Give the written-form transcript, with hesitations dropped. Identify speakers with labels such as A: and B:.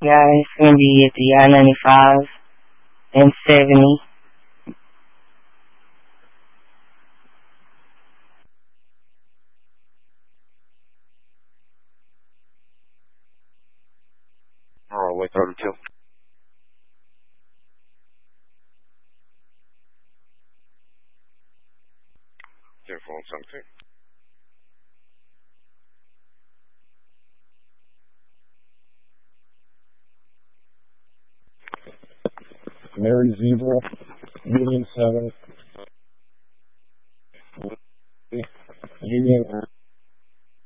A: Yeah, it's gonna be at the I-95 and 70.
B: Wait 32. Phone 17.
C: Mary Zebra, Union 7, Union